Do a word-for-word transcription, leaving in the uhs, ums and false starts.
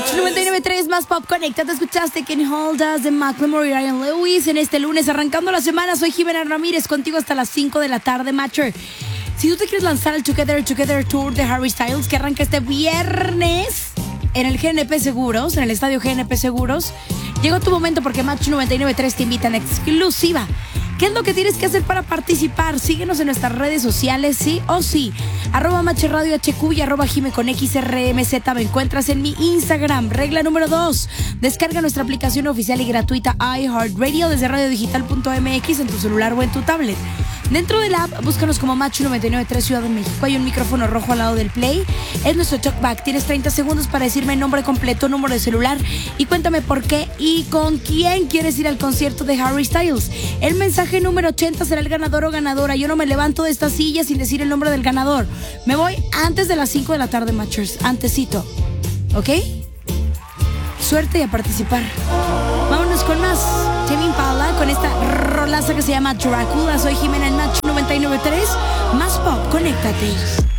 Match noventa y nueve punto tres más pop. Conecta, te escuchaste Can Hold Us de Macklemore y Ryan Lewis en este lunes arrancando la semana. Soy Jimena Ramírez contigo hasta las cinco de la tarde, Matcher. Si tú te quieres lanzar al Together Together Tour de Harry Styles que arranca este viernes en el G N P Seguros, en el estadio G N P Seguros, llegó tu momento porque Match noventa y nueve punto tres te invita en exclusiva. ¿Qué es lo que tienes que hacer para participar? Síguenos en nuestras redes sociales, sí o sí. Arroba Mache Radio H Q y arroba Jime con X R M Z. Me encuentras en mi Instagram. Regla número dos. Descarga nuestra aplicación oficial y gratuita iHeartRadio desde radio digital punto m x en tu celular o en tu tablet. Dentro de la app, búscanos como Match noventa y nueve punto tres Ciudad de México. Hay un micrófono rojo al lado del play. Es nuestro talkback. Tienes treinta segundos para decirme nombre completo, número de celular y cuéntame por qué y con quién quieres ir al concierto de Harry Styles. El mensaje número ochenta será el ganador o ganadora. Yo no me levanto de esta silla sin decir el nombre del ganador. Me voy antes de las cinco de la tarde, Matchers. Antesito. ¿Ok? Suerte y a participar. Vámonos con más. Tame Impala con esta rolaza que se llama Dracula. Soy Jimena en Match noventa y nueve punto tres. Más pop, conéctate.